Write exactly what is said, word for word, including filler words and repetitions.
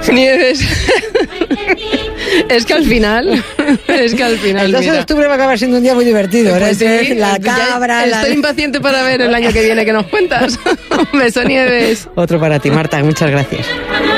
Nieves. Es que al final, es que al final. El doce de octubre va a acabar siendo un día muy divertido. Pues ¿eh? sí, La cabra. Estoy la... impaciente para ver el año que viene que nos cuentas. Un beso, Nieves. Otro para ti, Marta. Muchas gracias.